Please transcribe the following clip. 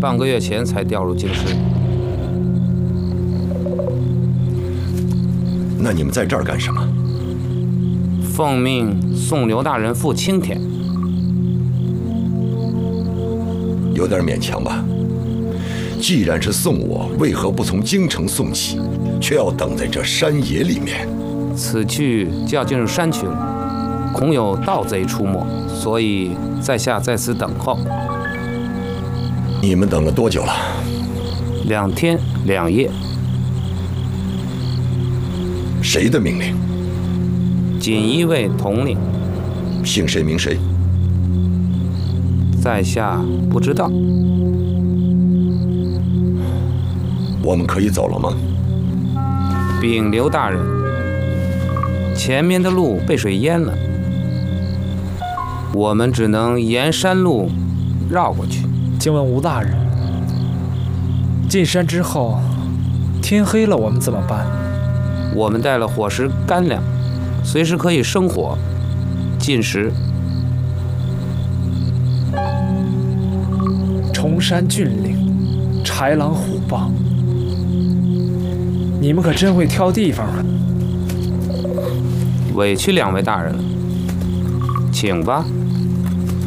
半个月前才调入京师。 那你们在这儿干什么？ 奉命送刘大人赴青天。 有点勉强吧。既然是送我，为何不从京城送起，却要等在这山野里面？ 此去就要进入山区了，恐有盗贼出没，所以在下在此等候。 你们等了多久了 ？2天2夜。 谁的命令？ 锦衣卫统领。 姓谁名谁？ 在下不知道。 我们可以走了吗？ 禀刘大人，前面的路被水淹了，我们只能沿山路绕过去。 请问吴大人，进山之后，天黑了，我们怎么办？ 我们带了伙食干粮，随时可以生火进食。 崇山峻岭，豺狼虎豹，你们可真会挑地方啊！ 委屈2位大人了，请吧。